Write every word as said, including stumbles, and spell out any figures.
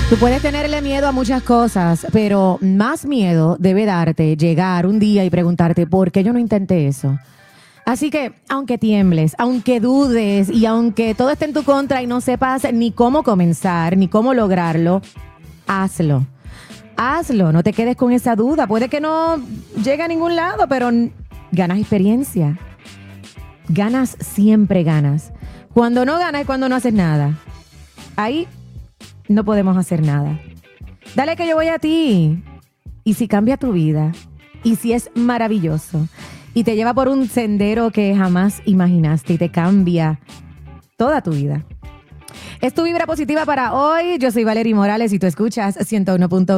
Tú puedes tenerle miedo a muchas cosas, pero más miedo debe darte llegar un día y preguntarte, ¿por qué yo no intenté eso? Así que, aunque tiembles, aunque dudes y aunque todo esté en tu contra y no sepas ni cómo comenzar, ni cómo lograrlo, hazlo. Hazlo, no te quedes con esa duda. Puede que no llegue a ningún lado, pero ganas experiencia. Ganas, siempre ganas. Cuando no ganas es cuando no haces nada. Ahí no podemos hacer nada. Dale que yo voy a ti. Y si cambia tu vida, y si es maravilloso, y te lleva por un sendero que jamás imaginaste y te cambia toda tu vida. Es tu vibra positiva para hoy. Yo soy Valerie Morales y tú escuchas ciento uno punto uno.